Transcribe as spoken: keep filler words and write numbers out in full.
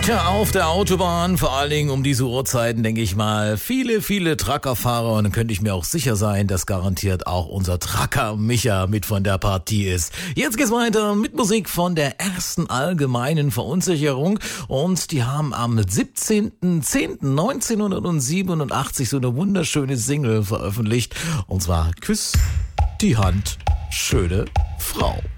Tja, auf der Autobahn, vor allen Dingen um diese Uhrzeiten, denke ich mal, viele, viele Truckerfahrer, und dann könnte ich mir auch sicher sein, dass garantiert auch unser Trucker Micha mit von der Partie ist. Jetzt geht's weiter mit Musik von der ersten allgemeinen Verunsicherung, und die haben am siebzehnten zehnten neunzehnhundertsiebenundachtzig so eine wunderschöne Single veröffentlicht, und zwar Küss die Hand, schöne Frau.